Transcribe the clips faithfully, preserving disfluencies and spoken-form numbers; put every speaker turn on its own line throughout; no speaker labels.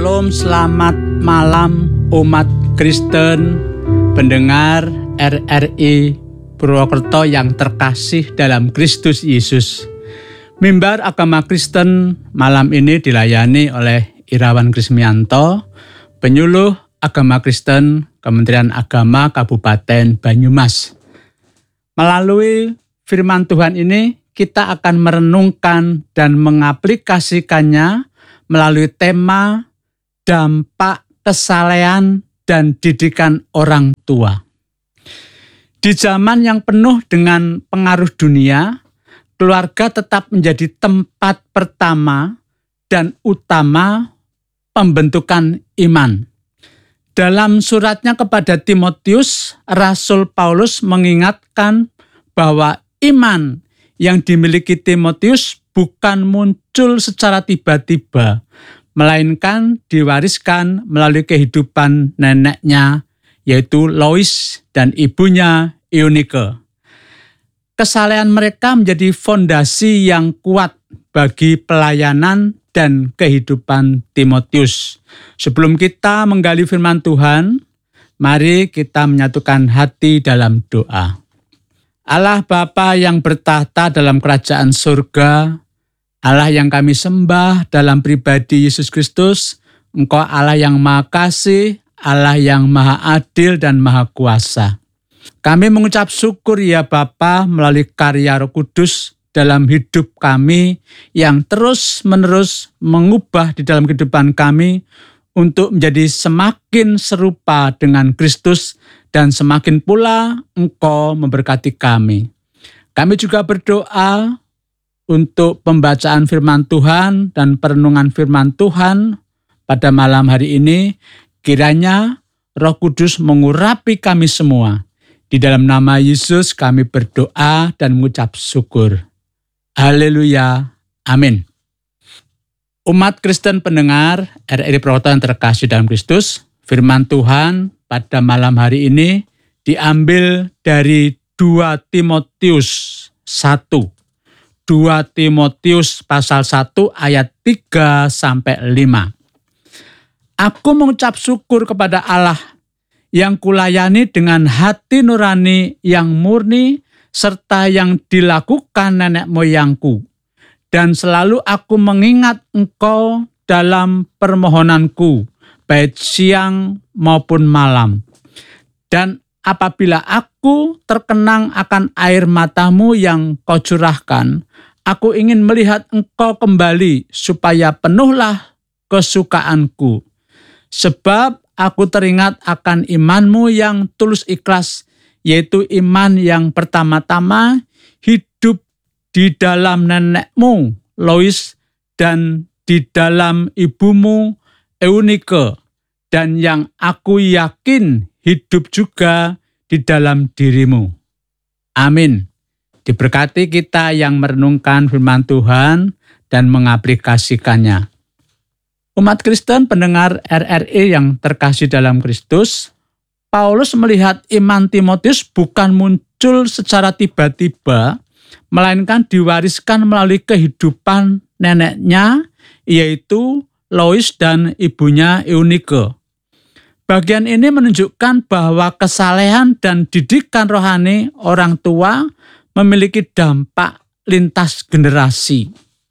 Shalom, selamat malam umat Kristen, pendengar R R I Purwokerto yang terkasih dalam Kristus Yesus. Mimbar Agama Kristen malam ini dilayani oleh Irawan Krismianto, penyuluh Agama Kristen Kementerian Agama Kabupaten Banyumas. Melalui firman Tuhan ini, kita akan merenungkan dan mengaplikasikannya melalui tema dampak kesalehan dan didikan orang tua. Di zaman yang penuh dengan pengaruh dunia, keluarga tetap menjadi tempat pertama dan utama pembentukan iman. Dalam suratnya kepada Timotius, Rasul Paulus mengingatkan bahwa iman yang dimiliki Timotius bukan muncul secara tiba-tiba, melainkan diwariskan melalui kehidupan neneknya, yaitu Lois dan ibunya Eunike. Kesalehan mereka menjadi fondasi yang kuat bagi pelayanan dan kehidupan Timotius. Sebelum kita menggali firman Tuhan, mari kita menyatukan hati dalam doa. Allah Bapa yang bertahta dalam kerajaan surga, Allah yang kami sembah dalam pribadi Yesus Kristus, Engkau Allah yang Maha Kasih, Allah yang Maha Adil dan Maha Kuasa. Kami mengucap syukur ya Bapa melalui karya Roh Kudus dalam hidup kami yang terus-menerus mengubah di dalam kehidupan kami untuk menjadi semakin serupa dengan Kristus dan semakin pula Engkau memberkati kami. Kami juga berdoa untuk pembacaan firman Tuhan dan perenungan firman Tuhan pada malam hari ini, kiranya Roh Kudus mengurapi kami semua. Di dalam nama Yesus kami berdoa dan mengucap syukur. Haleluya. Amin. Umat Kristen pendengar R R I Purwokerto yang terkasih dalam Kristus, firman Tuhan pada malam hari ini diambil dari dua Timotius satu. dua Timotius pasal satu ayat tiga sampai lima. Aku mengucap syukur kepada Allah yang kulayani dengan hati nurani yang murni serta yang dilakukan nenek moyangku. Dan selalu aku mengingat engkau dalam permohonanku, baik siang maupun malam. Dan apabila aku terkenang akan air matamu yang kau curahkan, aku ingin melihat engkau kembali supaya penuhlah kesukaanku. Sebab aku teringat akan imanmu yang tulus ikhlas, yaitu iman yang pertama-tama hidup di dalam nenekmu Lois dan di dalam ibumu Eunike, dan yang aku yakin hidup juga di dalam dirimu. Amin. Diberkati kita yang merenungkan firman Tuhan dan mengaplikasikannya. Umat Kristen pendengar R R I yang terkasih dalam Kristus, Paulus melihat iman Timotius bukan muncul secara tiba-tiba, melainkan diwariskan melalui kehidupan neneknya, yaitu Lois dan ibunya Eunike. Bagian ini menunjukkan bahwa kesalehan dan didikan rohani orang tua memiliki dampak lintas generasi.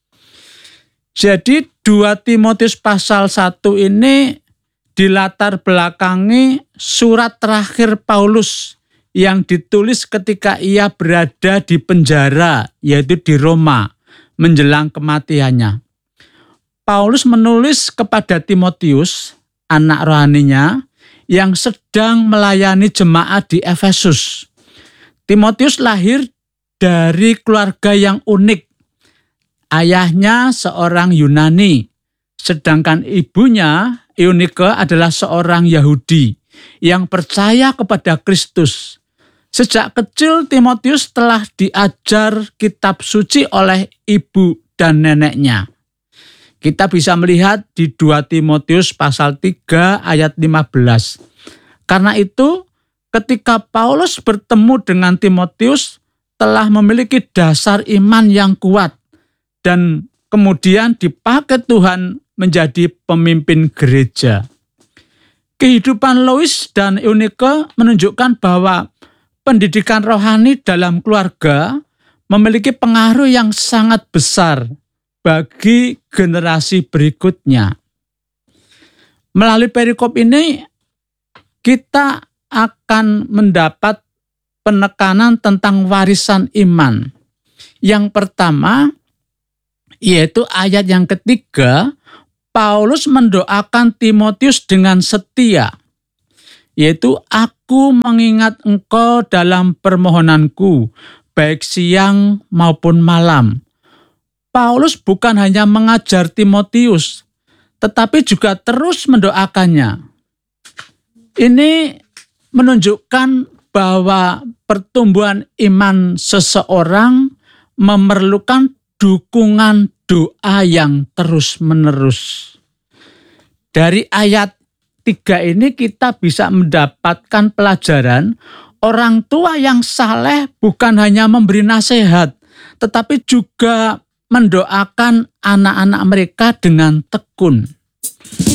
Jadi dua Timotius pasal satu ini dilatar belakangi surat terakhir Paulus yang ditulis ketika ia berada di penjara, yaitu di Roma, menjelang kematiannya. Paulus menulis kepada Timotius, anak rohaninya, yang sedang melayani jemaat di Efesus. Timotius lahir dari keluarga yang unik. Ayahnya seorang Yunani, sedangkan ibunya Eunike adalah seorang Yahudi yang percaya kepada Kristus. Sejak kecil Timotius telah diajar kitab suci oleh ibu dan neneknya. Kita bisa melihat di dua Timotius pasal tiga ayat lima belas. Karena itu, ketika Paulus bertemu dengan Timotius, telah memiliki dasar iman yang kuat dan kemudian dipakai Tuhan menjadi pemimpin gereja. Kehidupan Lois dan Eunike menunjukkan bahwa pendidikan rohani dalam keluarga memiliki pengaruh yang sangat besar bagi generasi berikutnya. Melalui perikop ini, kita akan mendapat penekanan tentang warisan iman. Yang pertama, yaitu ayat yang ketiga, Paulus mendoakan Timotius dengan setia, yaitu aku mengingat engkau dalam permohonanku, baik siang maupun malam. Paulus bukan hanya mengajar Timotius, tetapi juga terus mendoakannya. Ini menunjukkan bahwa pertumbuhan iman seseorang memerlukan dukungan doa yang terus-menerus. Dari ayat tiga ini kita bisa mendapatkan pelajaran orang tua yang saleh bukan hanya memberi nasihat, tetapi juga mendoakan anak-anak mereka dengan tekun.